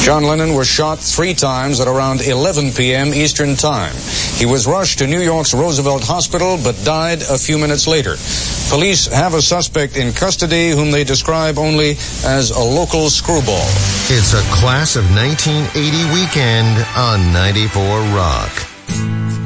John Lennon was shot 3 times at around 11 p.m. Eastern Time. He was rushed to New York's Roosevelt Hospital, but died a few minutes later. Police have a suspect in custody whom they describe only as a local screwball. It's a class of 1980 weekend on 94 Rock.